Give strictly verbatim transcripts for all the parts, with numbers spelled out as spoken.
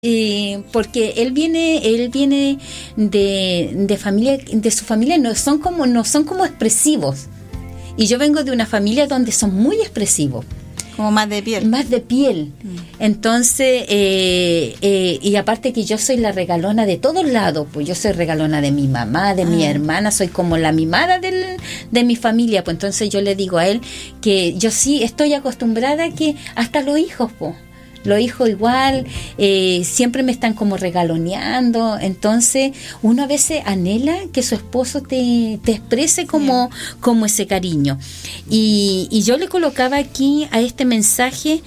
Eh, porque él viene, él viene de, de familia, de su familia no son como, no son como expresivos. Y yo vengo de una familia donde son muy expresivos. Como más de piel. Más de piel. Mm. Entonces, eh, eh, y aparte que yo soy la regalona de todos lados, pues yo soy regalona de mi mamá, de ah. mi hermana, soy como la mimada del, de mi familia. Pues entonces yo le digo a él que yo sí estoy acostumbrada a que hasta los hijos, pues. Los hijos igual, eh, siempre me están como regaloneando. Entonces uno a veces anhela que su esposo te, te exprese como, sí. como ese cariño. Y, y yo le colocaba aquí a este mensaje: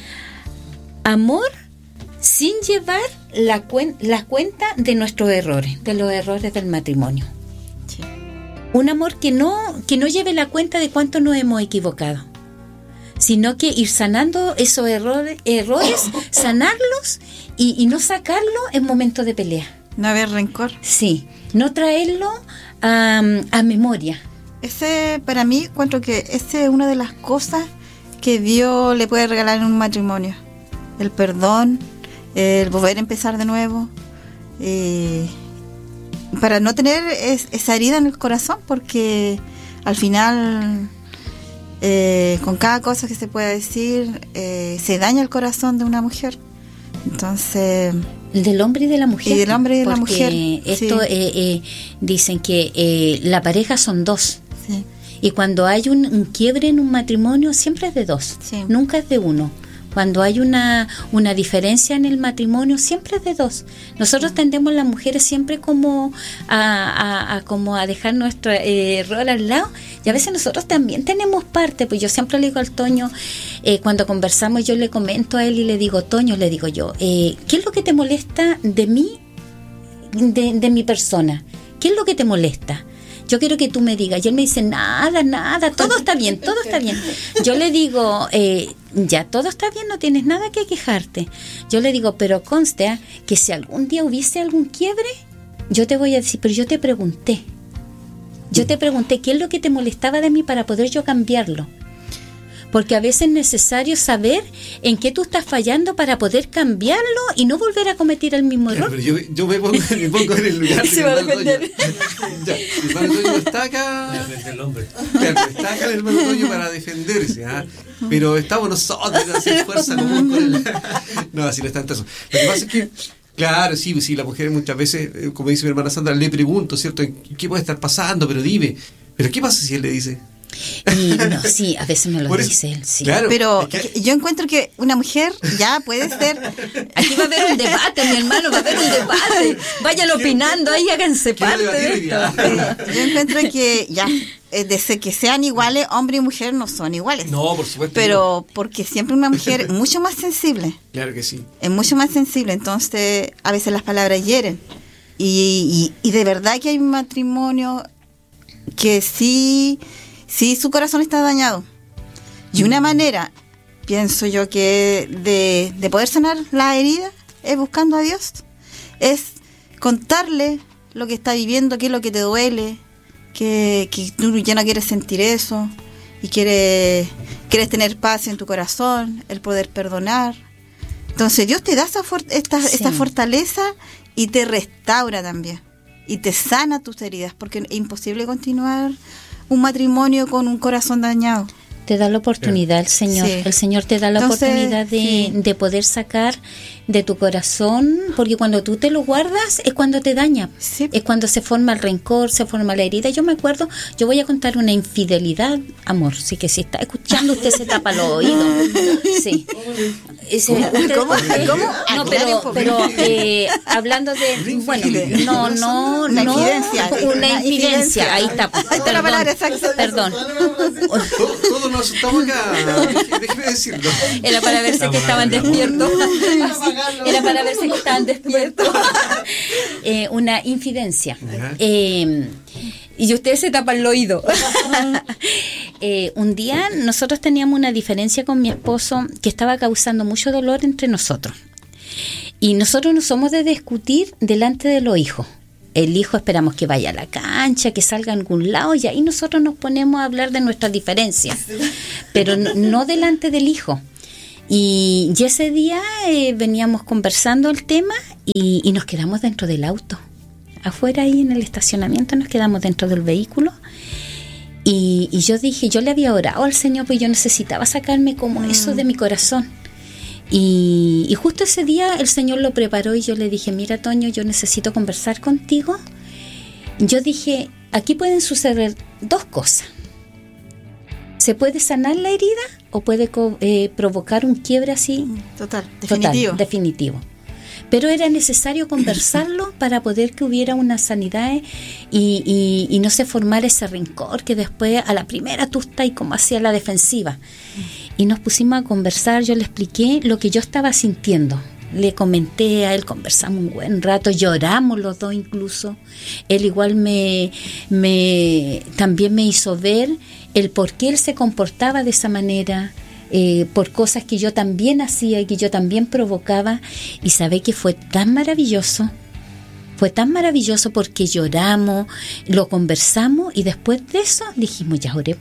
amor sin llevar la, cuen- la cuenta de nuestros errores, de los errores del matrimonio. Sí. Un amor que no, que no lleve la cuenta de cuánto nos hemos equivocado, sino que ir sanando esos errores, errores sanarlos y, y no sacarlo en momentos de pelea. No haber rencor. Sí, no traerlo a, a memoria. Ese, para mí, encuentro que esa es una de las cosas que Dios le puede regalar en un matrimonio. El perdón, el volver a empezar de nuevo, eh, para no tener es, esa herida en el corazón, porque al final... Eh, con cada cosa que se pueda decir, eh, se daña el corazón de una mujer. Entonces... Del hombre y de la mujer. Y del hombre y de la mujer. Esto sí. eh, eh, dicen que eh, la pareja son dos. Sí. Y cuando hay un, un quiebre en un matrimonio, siempre es de dos. Sí. Nunca es de uno. Cuando hay una, una diferencia en el matrimonio, siempre es de dos. Nosotros tendemos las mujeres siempre como a, a, a, como a dejar nuestro eh, error al lado, y a veces nosotros también tenemos parte. Pues yo siempre le digo al Toño, eh, cuando conversamos, yo le comento a él y le digo: Toño, le digo yo, eh, ¿qué es lo que te molesta de mí, de, de mi persona? ¿Qué es lo que te molesta? Yo quiero que tú me digas. Y él me dice: nada, nada, todo está bien, todo está bien. Yo le digo, eh, ya, todo está bien, no tienes nada que quejarte. Yo le digo, pero conste que si algún día hubiese algún quiebre, yo te voy a decir, pero yo te pregunté. Yo te pregunté qué es lo que te molestaba de mí para poder yo cambiarlo. Porque a veces es necesario saber en qué tú estás fallando para poder cambiarlo y no volver a cometer el mismo error. Claro, pero yo, yo me, pongo, me pongo en el lugar de mi hermano Toño. Ya, mi hermano Toño está acá. El hombre. Claro, está acá el hermano Toño para defenderse, ¿ah? Pero estamos nosotros a hacer fuerza común con él. No, así no está en eso. Lo que pasa es que, claro, sí, sí, la mujer muchas veces, como dice mi hermana Sandra, le pregunto, ¿cierto? ¿Qué puede estar pasando? Pero dime, ¿pero qué pasa si él le dice? Y no, sí, a veces me lo eso, dice él, sí. Claro, pero es que yo encuentro que una mujer ya puede ser... Aquí va a haber un debate, mi hermano, va a haber un debate. Vayan opinando ahí, háganse parte de esto. Yo encuentro que ya, desde que sean iguales, hombre y mujer no son iguales. No, por supuesto. Pero no. Porque siempre una mujer es mucho más sensible. Claro que sí. Es mucho más sensible, entonces a veces las palabras hieren. Y, y, y de verdad que hay un matrimonio que sí... Sí, su corazón está dañado. Y una manera, pienso yo, que de, de poder sanar la herida es buscando a Dios. Es contarle lo que está viviendo, qué es lo que te duele, que, que tú ya no quieres sentir eso y quieres, quieres tener paz en tu corazón, el poder perdonar. Entonces Dios te da esa, for- esta, sí. esta fortaleza y te restaura también. Y te sana tus heridas, porque es imposible continuar un matrimonio con un corazón dañado. Te da la oportunidad el Señor, sí. El Señor te da la Entonces, oportunidad de, sí. de poder sacar de tu corazón, porque cuando tú te lo guardas es cuando te daña, sí. Es cuando se forma el rencor, se forma la herida. Yo me acuerdo, yo voy a contar una infidelidad, amor, sí que si está escuchando usted se tapa los oídos, sí. Ese, usted, ¿Cómo? Usted, ¿Cómo? No, pero, pero eh, hablando de, bueno, no, no, una no, infidencia, una infidencia, ahí está, ahí está la palabra exacta, perdón. Todos nos asustamos acá, déjeme decirlo. Era para verse que estaban despiertos. Era para verse que estaban despiertos. eh, una infidencia. Eh, y ustedes se tapan el oído. eh, un día nosotros teníamos una diferencia con mi esposo que estaba causando mucho dolor entre nosotros. Y nosotros no somos de discutir delante de los hijos. El hijo esperamos que vaya a la cancha, que salga a algún lado, y ahí nosotros nos ponemos a hablar de nuestras diferencias, pero no, no delante del hijo. Y, y ese día eh, veníamos conversando el tema y, y nos quedamos dentro del auto. Afuera ahí en el estacionamiento nos quedamos dentro del vehículo. Y, y yo dije, yo le había orado al Señor, porque yo necesitaba sacarme como mm. eso de mi corazón. Y, y justo ese día el Señor lo preparó y yo le dije, mira, Toño, yo necesito conversar contigo. Yo dije, aquí pueden suceder dos cosas. Se puede sanar la herida o puede eh, provocar un quiebre así. Total, definitivo. Total, definitivo. Pero era necesario conversarlo para poder que hubiera una sanidad y, y, y no se formara ese rencor que después a la primera tú estás como hacia la defensiva. Y nos pusimos a conversar, yo le expliqué lo que yo estaba sintiendo. Le comenté a él, conversamos un buen rato, lloramos los dos incluso. Él igual me, me también me hizo ver el por qué él se comportaba de esa manera. Eh, por cosas que yo también hacía y que yo también provocaba, y sabe que fue tan maravilloso, fue tan maravilloso porque lloramos, lo conversamos y después de eso dijimos, ya oré,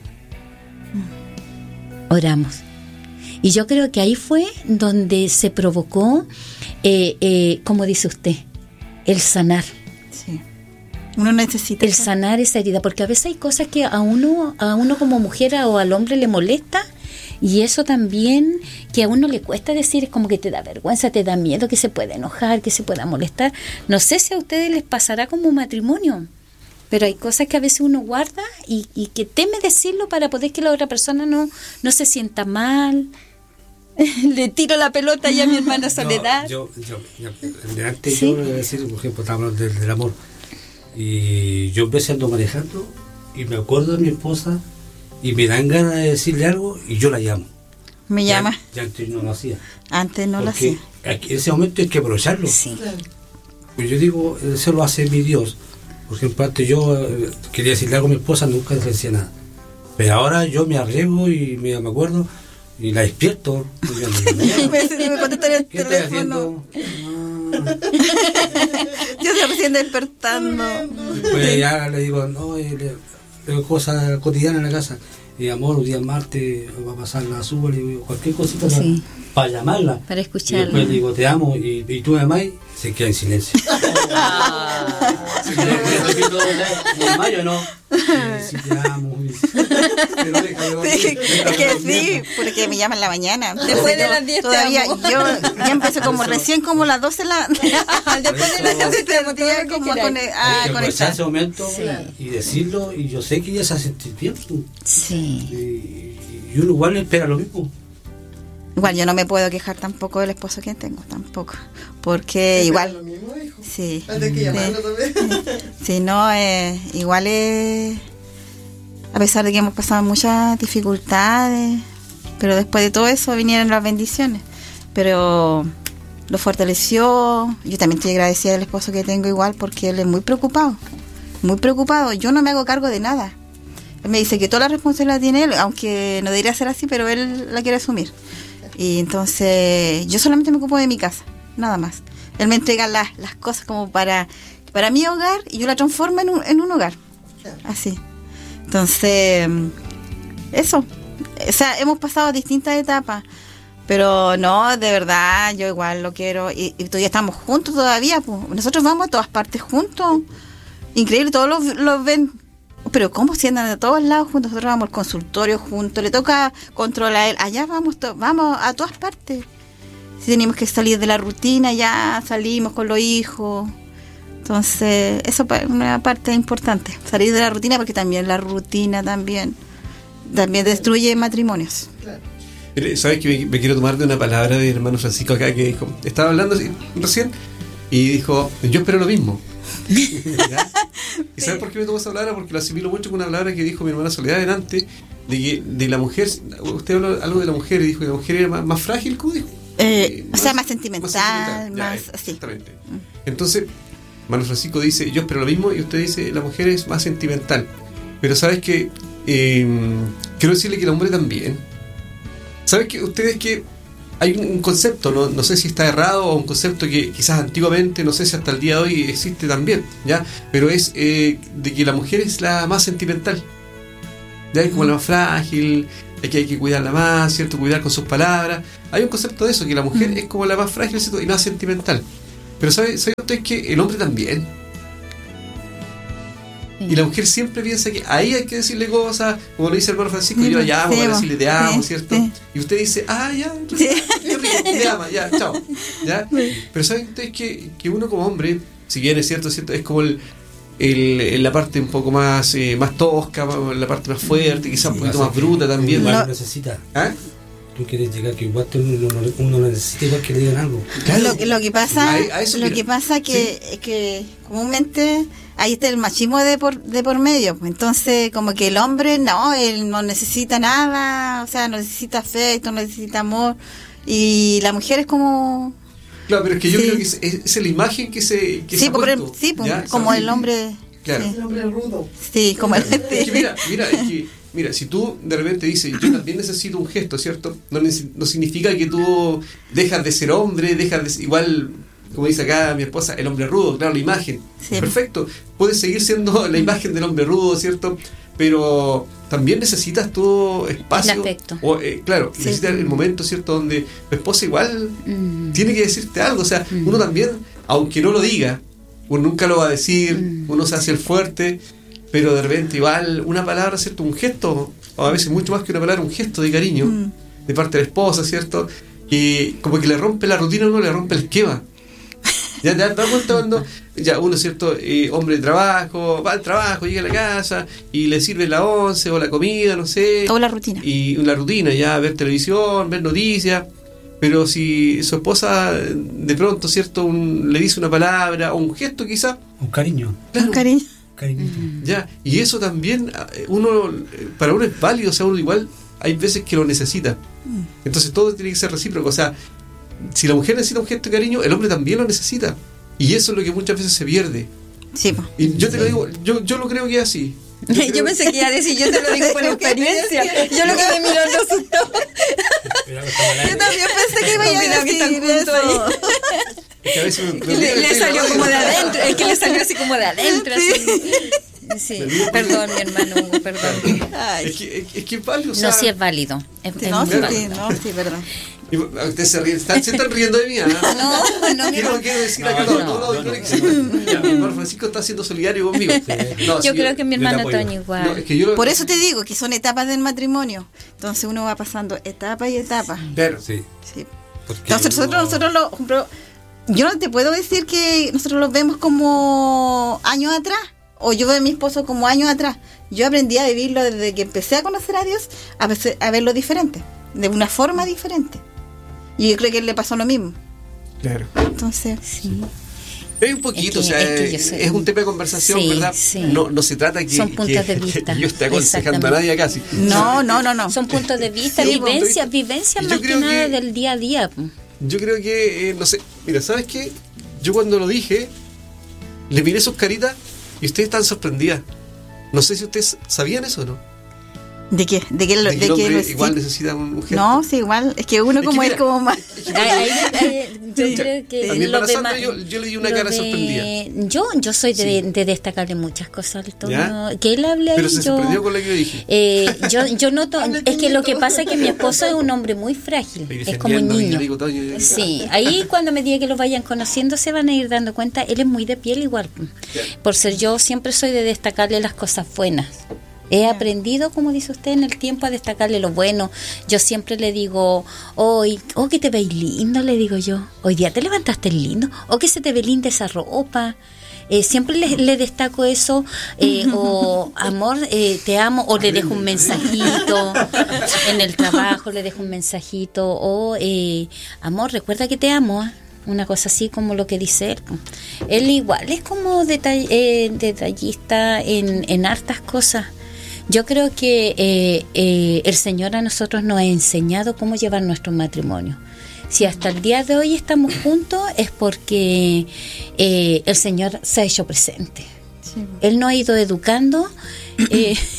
oramos. Y yo creo que ahí fue donde se provocó, eh, eh, como dice usted, el sanar. Sí. Uno necesita el sanar esa herida, porque a veces hay cosas que a uno, a uno como mujer o al hombre le molesta. Y eso también, que a uno le cuesta decir, es como que te da vergüenza, te da miedo, que se pueda enojar, que se pueda molestar. No sé si a ustedes les pasará como matrimonio, pero hay cosas que a veces uno guarda y, y que teme decirlo para poder que la otra persona no, no se sienta mal. Le tiro la pelota ya a mi hermana Soledad. No, yo, yo, yo, antes ¿Sí? yo le voy a decir, por ejemplo, estamos hablando del, del amor. Y yo empecé ando manejando y me acuerdo de mi esposa. Y me dan ganas de decirle algo y yo la llamo. ¿Me ya, llama? Ya antes no lo hacía. Antes no Porque lo hacía. En ese momento hay que aprovecharlo. Sí. Pues yo digo, eso lo hace mi Dios. Por ejemplo, antes yo eh, quería decirle algo a mi esposa, nunca le decía nada. Pero ahora yo me arriesgo y me, me acuerdo y la despierto. ¿Qué estás haciendo? Ah. Yo estoy recién despertando. Pues ya le digo, no, le, cosas cotidianas en la casa, y amor, un día martes va a pasar la suba, le digo cualquier cosita sí. para, para llamarla, para escucharla, y después le digo te amo y, y tú me amas, se queda en silencio. Ah, si le repito en mayo no, si te amo, pero déjame, sí, es que sí, porque me llaman en la mañana después de las diez todavía yo ya empecé como eso. Recién como las doce la después de las doce te motivé como a conectar ese momento sí. y decirlo, y yo sé que ella se hace sentir bien sí. y, y uno igual le espera lo mismo. Igual yo no me puedo quejar tampoco del esposo que tengo, tampoco, porque ¿es igual lo mismo, hijo? Sí, antes que llamarlo también. Sí, no, eh, igual es, a pesar de que hemos pasado muchas dificultades, pero después de todo eso vinieron las bendiciones, pero lo fortaleció. Yo también estoy agradecida del esposo que tengo igual, porque él es muy preocupado, muy preocupado. Yo no me hago cargo de nada. Él me dice que toda la responsabilidad tiene él, aunque no debería ser así, pero él la quiere asumir. Y entonces yo solamente me ocupo de mi casa, nada más. Él me entrega las, las cosas como para, para mi hogar y yo la transformo en un, en un hogar. Así. Entonces, eso. O sea, hemos pasado distintas etapas, pero no, de verdad, yo igual lo quiero. Y, y todavía estamos juntos todavía. Pues. Nosotros vamos a todas partes juntos. Increíble, todos los, los ven. Pero ¿cómo si andan de todos lados juntos? Nosotros vamos al consultorio juntos, le toca controlar a él. Allá vamos, to- vamos a todas partes. Si tenemos que salir de la rutina, ya salimos con los hijos. Entonces, eso es una parte importante. Salir de la rutina, porque también la rutina también, también destruye matrimonios. Claro. ¿Sabes que me, me quiero tomar de una palabra de hermano Francisco acá que dijo? Estaba hablando recién y dijo, yo espero lo mismo. ¿Y sabes por qué me tomó esa palabra? Porque lo asimilo mucho con una palabra que dijo mi hermana Soledad delante, de que de la mujer, usted habló algo de la mujer y dijo que la mujer era más, más frágil, ¿cómo dijo? Eh, eh, más, o sea, más sentimental, más, sentimental. más ya, así. Exactamente. Entonces, hermano Francisco dice, yo espero lo mismo, y usted dice, la mujer es más sentimental. Pero sabes que eh, quiero decirle que el hombre también. ¿Sabes que ustedes que hay un, un concepto, no, no sé si está errado, o un concepto que quizás antiguamente, no sé si hasta el día de hoy existe también, ¿ya? Pero es eh, de que la mujer es la más sentimental, ¿ya? Es como la más frágil, que hay que cuidarla más, ¿cierto? Cuidar con sus palabras. Hay un concepto de eso, que la mujer mm. es como la más frágil, ¿cierto? Y más sentimental. Pero ¿sabe, sabe usted que el hombre también? Sí. Y la mujer siempre piensa que ahí hay que decirle cosas, como le dice el hermano Francisco, sí, yo la llamo sí, para decirle te amo, sí, ¿cierto? Sí. Y usted dice, ah, ya, sí. qué rico, te ama, ya, chao. ¿Ya? Sí. Pero ¿saben ustedes que, que uno como hombre, si bien es cierto, es cierto, es como el El, la parte un poco más eh, más tosca, la parte más fuerte, quizás sí, un poquito más bruta también. Igual no. lo necesita. ¿Ah? Tú quieres llegar que igual uno, uno necesita igual que le digan algo. Claro. Lo, que, lo que pasa, a, a lo que pasa que sí. que comúnmente ahí está el machismo de por de por medio. Entonces, como que el hombre no, él no necesita nada, o sea, no necesita afecto, no necesita amor, y la mujer es como Claro, pero es que yo sí. creo que es, es la imagen que se que sí, se por ha puesto, sí, como el hombre claro. Sí. El hombre rudo. Sí, como el es que mira, mira, es que mira, si tú de repente dices, yo también necesito un gesto, ¿cierto? No, no significa que tú dejas de ser hombre, dejas de ser, igual, como dice acá mi esposa, el hombre rudo, claro, la imagen. Sí. Perfecto, puedes seguir siendo la imagen del hombre rudo, ¿cierto? Pero también necesitas tu espacio. El afecto. O, eh, claro, sí. necesitas el momento, ¿cierto? Donde tu esposa igual mm. tiene que decirte algo. O sea, mm. uno también, aunque no lo diga, uno nunca lo va a decir, mm. uno se hace el fuerte, pero de repente igual una palabra, ¿cierto? Un gesto, o a veces mucho más que una palabra, un gesto de cariño mm. de parte de la esposa, ¿cierto? Y como que le rompe la rutina, uno le rompe el esquema. Ya te das cuenta cuando ya uno, ¿cierto? Eh, hombre de trabajo, va al trabajo, llega a la casa y le sirve la once o la comida, no sé. O la rutina. Y la rutina, ya ver televisión, ver noticias. Pero si su esposa de pronto, ¿cierto? Un, le dice una palabra o un gesto quizá. Un cariño. Claro, un cariño. Cariñito. Ya, y eso también, uno para uno es válido, o sea, uno igual hay veces que lo necesita. Entonces todo tiene que ser recíproco, o sea, si la mujer necesita un gesto de cariño, el hombre también lo necesita. Y eso es lo que muchas veces se pierde. Sí, pues. Y yo te lo digo, yo, yo lo creo que es así. Yo, creo... yo pensé que iba a decir, yo te lo digo por experiencia. Yo lo que me miró no asustó. Yo también pensé que iba a decir eso. Es que a veces me, me le, le salió como de adentro. Es que le salió así como de adentro. Sí. Sí, perdón, mi hermano Hugo, perdón. Ay. Es que es que es válido. O sea, no, sí es válido. Es, sí, es no, sí, válido. no, sí, perdón. Y ustedes se ríen, están, se están riendo de mí, ¿eh? No, no, quiero, no. quiero decir no, acá no, todo, no, todo no, no, no, no, ya, mi hermano Francisco está siendo solidario conmigo. Sí. No, yo sí, creo que mi hermano Toño igual. No, es que yo, por eso te digo que son etapas del matrimonio. Entonces uno va pasando etapa y etapa. Claro. Sí. Sí. Entonces nosotros, nosotros lo, ejemplo, yo no te puedo decir que nosotros lo vemos como años atrás. O yo veo a mi esposo como años atrás. Yo aprendí a vivirlo desde que empecé a conocer a Dios, a, veces, a verlo diferente, de una forma diferente. Y yo creo que él le pasó lo mismo. Claro. Entonces, sí. Es un poquito, es que, o sea, es, que soy... es un tema de conversación, sí, ¿verdad? Sí. No, no se trata que, son puntos que, de vista. que yo esté aconsejando a nadie casi. No, no, no, no. Son puntos de vista, sí, vivencias, vivencias más que nada que, del día a día. Yo creo que, eh, no sé, mira, ¿sabes qué? Yo cuando lo dije, le miré sus caritas y ustedes están sorprendidas. No sé si ustedes sabían eso o no. ¿De qué? ¿De qué? De de que el hombre que igual sí. necesita un gesto. No, sí, igual. Es que uno es como que mira, es como más... Ahí, ahí, yo sí. creo que... A mi hermana Sandra yo, yo le di una cara de, sorprendida. Yo yo soy de, sí. de destacarle muchas cosas al tono. Que él hable Pero ahí, se yo, sorprendió con lo que yo dije. Eh, yo, yo noto... es que lo que pasa es que mi esposo es un hombre muy frágil. Es como un niño. Digo, Toño, sí, ahí cuando me diga que lo vayan conociendo se van a ir dando cuenta. Él es muy de piel igual. Por ser yo siempre soy de destacarle las cosas buenas. He aprendido, como dice usted, en el tiempo a destacarle lo bueno. Yo siempre le digo, oh, oh que te veis lindo, le digo yo. Hoy día te levantaste lindo. O que se te ve linda esa ropa. Eh, siempre le, le destaco eso. Eh, o amor, eh, te amo. O le dejo un mensajito. En el trabajo le dejo un mensajito. O eh, amor, recuerda que te amo. ¿eh? Una cosa así como lo que dice él. Él igual es como detall, eh, detallista en, en hartas cosas. Yo creo que eh, eh, el Señor a nosotros nos ha enseñado cómo llevar nuestro matrimonio. Si hasta el día de hoy estamos juntos es porque eh, el Señor se ha hecho presente. Sí. Él nos ha ido educando. Eh,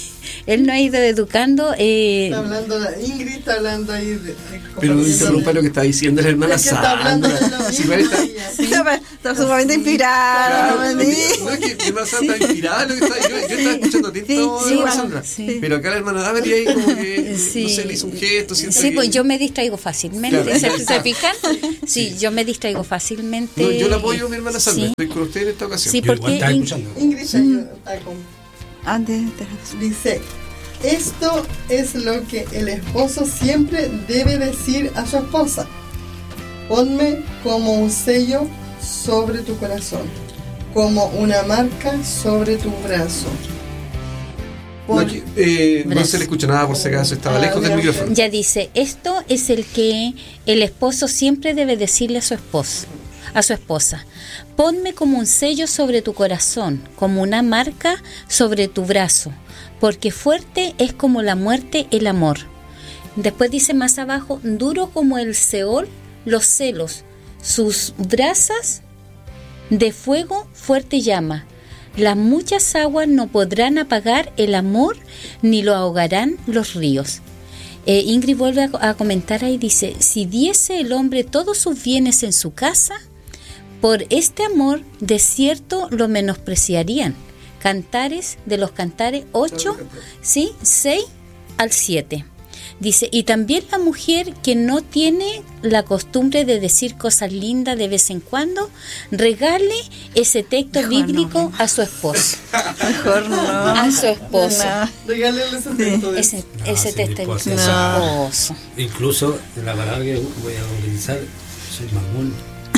él nos ha ido educando. Eh, está hablando, la Ingrid está hablando ahí. De, de Pero interrumpa lo que está diciendo la hermana Sandra. Sí, está, sí. Está sumamente inspirada. Claro, no, no es que mi hermana Sandra está inspirada, lo que está, yo, yo estaba escuchando atento sí, a sí, hermana Sandra. Sí. Pero acá la hermana Damaris ahí como que, sí. no sé, le hizo un gesto. Sí, que... pues yo me distraigo fácilmente. Claro. ¿Se, ¿Se fijan? Sí, sí, yo me distraigo fácilmente. No, yo la apoyo a mi hermana Sandra. Sí. Estoy con usted en esta ocasión. Sí, Yo porque igual estaba In- escuchando. Ingrid está con... Antes, Dice, esto es lo que el esposo siempre debe decir a su esposa. Ponme como un sello sobre tu corazón, como una marca sobre tu brazo. No, aquí, eh, no se le escucha nada por si acaso, estaba Ah, lejos del ya. micrófono. Ya dice, esto es el que el esposo siempre debe decirle a su esposa, a su esposa. Ponme como un sello sobre tu corazón, como una marca sobre tu brazo, porque fuerte es como la muerte el amor. Después dice más abajo, duro como el Seol, los celos, sus brasas de fuego fuerte llama. Las muchas aguas no podrán apagar el amor, ni lo ahogarán los ríos. Eh, Ingrid vuelve a, a comentar ahí, dice, si diese el hombre todos sus bienes en su casa, por este amor de cierto lo menospreciarían. Cantares de los Cantares ocho, ¿sí? seis al siete. Dice, y también la mujer que no tiene la costumbre de decir cosas lindas de vez en cuando, regale ese texto Mejor bíblico no, no. a su esposo. Mejor no. A su esposo. No. Regálale ese texto de- Ese, No, ese sí, texto pues, bíblico no. a su esposo. Incluso la palabra que voy a utilizar, soy mamón.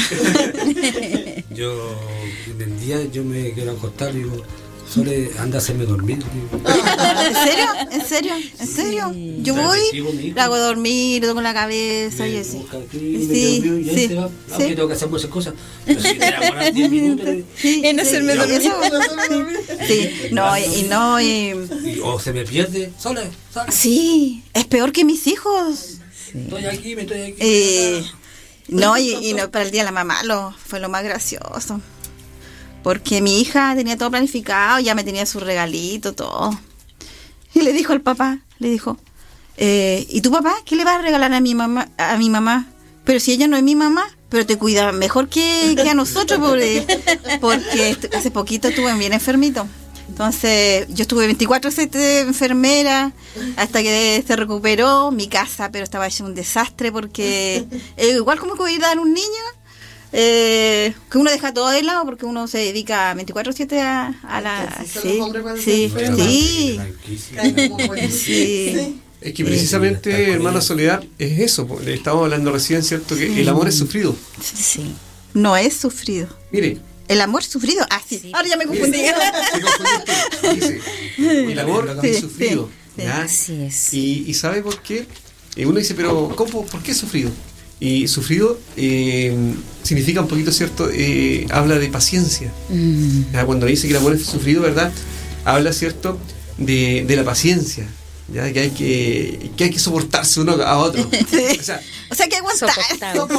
Yo en el día yo me quiero acostar y digo, Sole, anda a hacerme dormir. Digo. ¿En serio? ¿En serio? ¿En serio? Yo La voy, recibo, mi hijo. la hago dormir, le toco la cabeza y Me así. busca aquí, me Sí, quedo y ahí sí, se va. sí. Aunque tengo que hacer muchas cosas. Pero si me demorar diez minutos. Sí, En hacerme sí, dormir. eso- Sí, no, y, y no, y, Y, o se me pierde. Sole, Sole. sí, es peor que mis hijos. Estoy aquí, me estoy aquí. Eh, no, y, y no, para el día de la mamá lo, fue lo más gracioso. Porque mi hija tenía todo planificado, ya me tenía su regalito, todo. Y le dijo al papá, le dijo, eh, ¿y tu papá qué le va a regalar a mi mamá? A mi mamá? Pero si ella no es mi mamá, pero te cuida mejor que, que a nosotros, pobre, porque est- hace poquito estuve bien enfermito. Entonces, yo estuve veinticuatro siete enfermera hasta que se recuperó mi casa, pero estaba hecho un desastre porque eh, igual como cuidar a un niño, eh, que uno deja todo de lado porque uno se dedica veinticuatro siete a, a la... Así son Sí, los hombres cuando se sí, enferman. sí, Caen como pollitos. sí. Sí. Es que precisamente, hermana Soledad, es eso. po. Le estamos hablando recién, ¿cierto? Que el amor es sufrido. Sí. No es sufrido. Mire, El amor es sufrido. Ah, sí. Sí. Ahora ya me mire, confundí. se confundiste. Dice, el amor Sí, es sufrido. sí, ¿ya? Así es. Y, y ¿sabe por qué? Eh, uno dice, pero ¿cómo, ¿por qué sufrido? Y sufrido eh, significa un poquito, ¿cierto? Eh, habla de paciencia. Mm. ¿Ya? Cuando dice que el amor es sufrido, ¿verdad? Habla, ¿cierto? De, de la paciencia. ¿Ya? Que hay que, que hay que soportarse uno a otro. Sí. O sea, O sea, que aguantar. Soportado.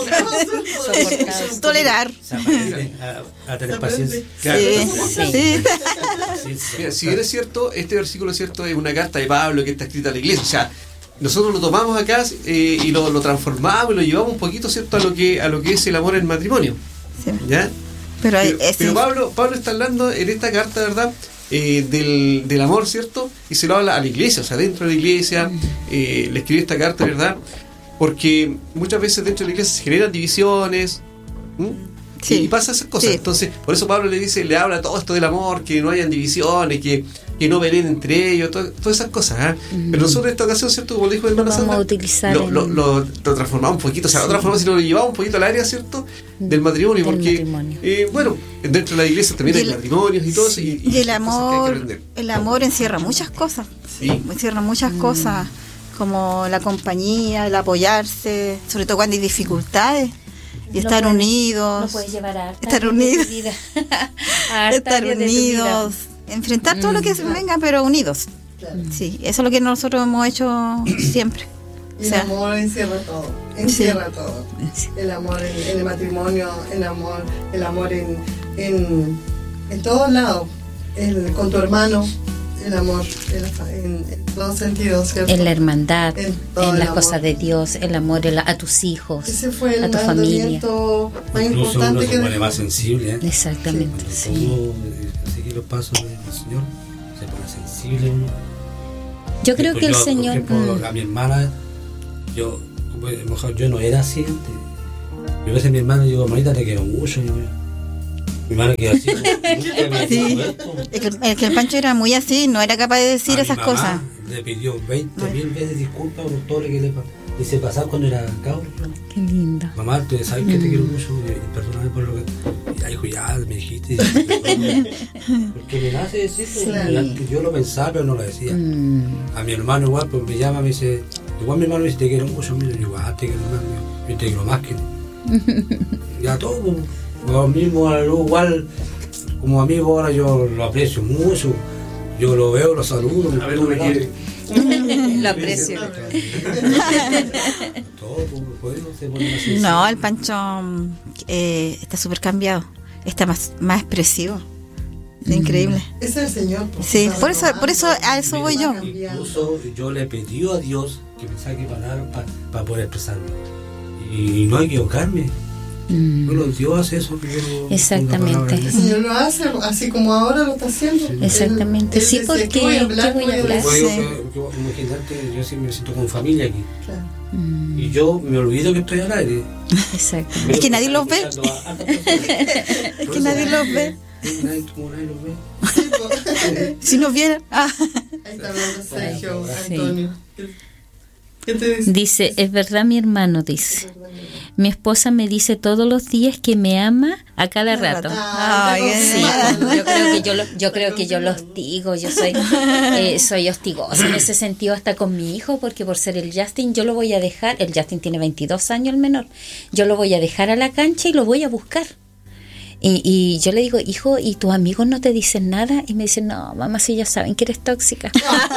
Soportado. Tolerar. Se aprende a, a tener paciencia. Sí, Sí. sí. Paciencia. mira, si bien es cierto, este versículo, ¿cierto? Es una carta de Pablo que está escrita a la iglesia. O sea, nosotros lo tomamos acá eh, y lo, lo transformamos y lo llevamos un poquito, ¿cierto? A lo que a lo que es el amor en matrimonio. Sí. ¿Ya? Pero, Pero, es, pero Pablo, Pablo está hablando en esta carta, ¿verdad? Eh, del, del amor, ¿cierto? Y se lo habla a la iglesia, o sea, dentro de la iglesia, eh, le escribe esta carta, ¿verdad? Porque muchas veces dentro de la iglesia se generan divisiones, ¿m? Sí. y, y pasa esas cosas. Sí. Entonces, por eso Pablo le dice, le habla todo esto del amor, que no hayan divisiones, que, que no peleen entre ellos, todo- todas esas cosas. ¿ah? Mm. Pero nosotros en esta ocasión, ¿cierto? Como le dijo el hermano Vamos a Sandra, utilizar lo, el- lo, lo, lo transformamos un poquito, o sea, lo transformamos y lo llevamos un poquito al área, ¿cierto? Del matrimonio, Del porque, matrimonio. eh, bueno, dentro de la iglesia también Y hay el- matrimonios y todo eso. Y, Y el cosas que hay que amor, aprender. el amor encierra muchas cosas. Sí. Encierra muchas Mm. cosas, como la compañía, el apoyarse, sobre todo cuando hay dificultades, y Lo estar puedes- unidos, Lo puedes llevar a harta estar área de tu unidos. vida. A harta estar área de tu vida. unidos, enfrentar todo lo que se venga, pero unidos. Claro. Sí, eso es lo que nosotros hemos hecho siempre. O El sea, amor encierra todo, encierra todo. El amor en, en el matrimonio, el amor, el amor en, en, en todos lados. El- con tu hermano, el amor en, la, en, en todos sentidos, ¿cierto? En la hermandad, en, en las amor. Cosas de Dios, el amor a, la, a tus hijos, Ese fue el a tu familia. mandamiento más Incluso importante uno que se pone dejó. más sensible, ¿eh? Exactamente, Cuando sí. uno eh, sigue los pasos del Señor, se pone sensible uno. Yo creo Pues que el yo, Señor... Por ejemplo, mm, a mi hermana, yo, como, mejor, yo no era así antes. Yo a veces a mi hermana digo, hermanita, te quiero mucho. Yo, mi hermana quedó así. Nunca me Sí. dijo esto. Es que, es que el Pancho era muy así, no era capaz de decir A mi esas mamá cosas. Le pidió veinte mil veces disculpas por todo lo que le hice pasar cuando era cabro. Qué lindo. Mamá, tú sabes que te quiero mucho, y perdóname por lo que. Ya, hijo, ya me dijiste. Porque me nace decirlo. Claro. Yo lo pensaba, pero no lo decía. Mm, A mi hermano, igual, pues me llama, me dice. Igual mi hermano me dice, te quiero mucho, mira, yo igual te quiero más, yo te quiero más que. Ya todo, pues, lo mismo, igual, como amigo, ahora yo lo aprecio mucho. Yo lo veo, lo saludo. A ver, no me quiere. lo aprecio. Todo, pues, se pone más sensible. No, el Pancho eh, está súper cambiado. Está más, más expresivo. Es increíble. Es el Señor. pues, Sí, está por eso, por eso a eso voy yo. Incluso yo le pedí a Dios que me saque palabras para poder expresarme. Y no equivocarme. Mm, Bueno, Dios hace eso. Que yo no Exactamente. ponga palabras. El Señor lo hace así como ahora lo está haciendo. Exactamente. Él- él Sí, decía, porque ¿qué voy a hablar? ¿qué voy a ¿Qué voy hablar? Pues yo, Sí. que- que- imagínate, yo sí me siento con familia aquí. Claro. mm, Y yo me olvido que estoy al aire. exacto. Es que nadie los ve. Es Es que nadie los ve. Nadie, como nadie los ve. Sí, pues. Si nos vieran. Ah. Ahí está hablando Sergio, Sí. Antonio. ¿Qué te dice? Dice, es verdad mi hermano, dice. Mi esposa me dice todos los días que me ama a cada rato. Ay, Ay, Sí, sí, yo creo que yo lo, yo creo que yo lo hostigo, yo soy eh, soy hostigosa en ese sentido hasta con mi hijo, porque por ser el Justin yo lo voy a dejar, el Justin tiene veintidós años el menor, yo lo voy a dejar a la cancha y lo voy a buscar. Y, y yo le digo, hijo, ¿y tus amigos no te dicen nada? Y me dicen, no, mamá, si ya saben que eres tóxica.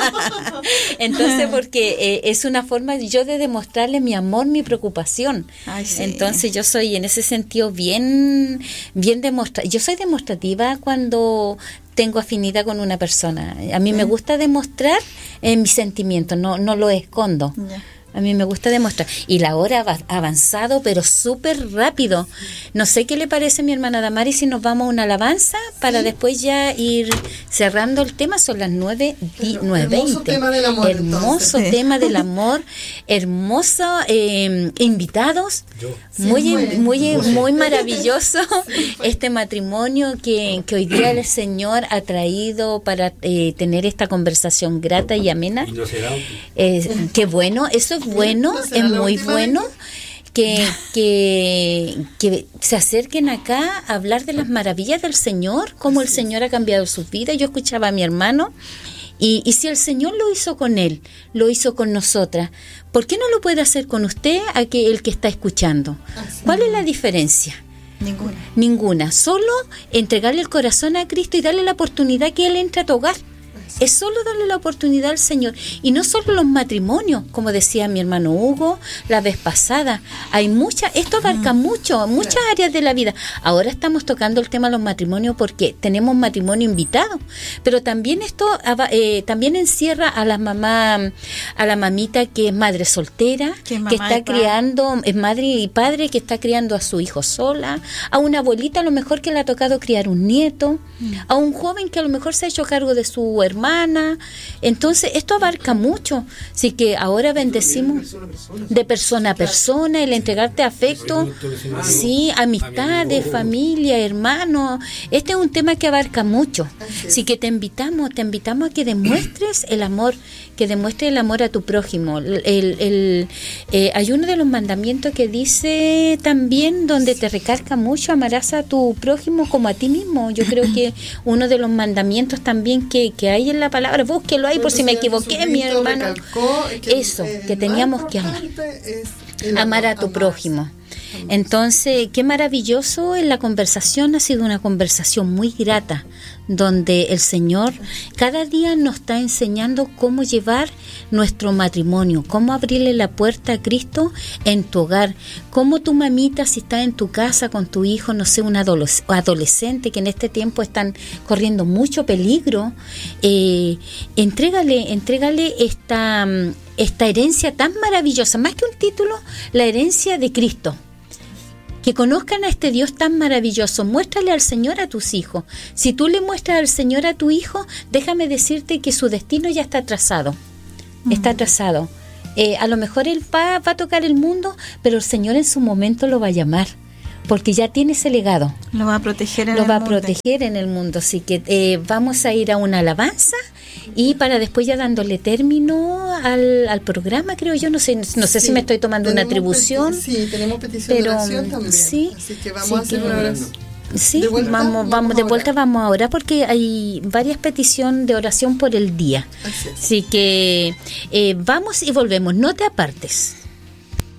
Entonces, porque eh, es una forma yo de demostrarle mi amor, mi preocupación. Ay, sí. Entonces, yo soy en ese sentido bien, bien demostra. Yo soy demostrativa cuando tengo afinidad con una persona. A mí me gusta demostrar eh, mis sentimientos, no, no lo escondo. Ya. A mí me gusta demostrar. Y la hora ha avanzado, pero súper rápido. No sé qué le parece a mi hermana Damari si nos vamos a una alabanza para después ya ir cerrando el tema. Son las nueve y Pero nueve hermoso veinte. tema del amor, Hermoso entonces. tema del amor. Hermoso eh, invitados. Yo. Muy, Sí, muy. muy, muy maravilloso este matrimonio que, que hoy día el Señor ha traído para eh, tener esta conversación grata y amena. Y no será. Eh, qué bueno, eso es bueno, ¿No será es la muy última bueno vez? que, que, que se acerquen acá a hablar de las maravillas del Señor, cómo el Señor ha cambiado sus vidas. Yo escuchaba a mi hermano y, y si el Señor lo hizo con él, lo hizo con nosotras, ¿por qué no lo puede hacer con usted, a que el que está escuchando? ¿Cuál es la diferencia? Ninguna. Ninguna, solo entregarle el corazón a Cristo y darle la oportunidad que Él entre a tu hogar. Es solo darle la oportunidad al Señor. Y no solo los matrimonios, como decía mi hermano Hugo la vez pasada. Hay muchas, esto abarca mucho, muchas áreas de la vida. Ahora estamos tocando el tema de los matrimonios porque tenemos matrimonio invitado. Pero también esto eh, también encierra a la mamá, a la mamita que es madre soltera, Que que, es mamá y está padre. criando, es madre y padre que está criando a su hijo sola, a una abuelita a lo mejor que le ha tocado criar un nieto, a un joven que a lo mejor se ha hecho cargo de su hermana. Entonces esto abarca mucho, así que ahora bendecimos de persona a persona, el entregarte afecto, sí, amistades, familia, hermanos. Este es un tema que abarca mucho, así que te invitamos, te invitamos a que demuestres el amor, que demuestres el amor a tu prójimo. El, el, el, eh, hay uno de los mandamientos que dice también, donde te recarga mucho, amarás a tu prójimo como a ti mismo. Yo creo que uno de los mandamientos también que, que hay en la palabra, búsquelo ahí por si me equivoqué, mi hermano. Eso, que teníamos que amar. Amar a tu prójimo. Entonces, qué maravilloso, en la conversación ha sido una conversación muy grata, donde el Señor cada día nos está enseñando cómo llevar nuestro matrimonio, cómo abrirle la puerta a Cristo en tu hogar, cómo tu mamita, si está en tu casa con tu hijo, no sé, un adoles- adolescente que en este tiempo están corriendo mucho peligro, eh, entrégale, entrégale esta, esta herencia tan maravillosa, más que un título, la herencia de Cristo. Que conozcan a este Dios tan maravilloso. Muéstrale al Señor a tus hijos. Si tú le muestras al Señor a tu hijo, déjame decirte que su destino ya está trazado. Uh-huh. Está trazado. Eh, a lo mejor él va, va a tocar el mundo, pero el Señor en su momento lo va a llamar, porque ya tiene ese legado. Lo va a proteger en lo el va mundo. a proteger en el mundo. Así que eh, vamos a ir a una alabanza y para después ya dándole término al, al programa, creo yo. No sé, no sé Sí, si me estoy tomando una atribución. Peti- sí, tenemos petición pero, de oración también. sí, Así que vamos sí a hacer que- una oración. Sí, ¿De vuelta? vamos, Vamos vamos a de orar. vuelta, vamos a orar porque hay varias peticiones de oración por el día. Así es. Así que eh, vamos y volvemos. No te apartes.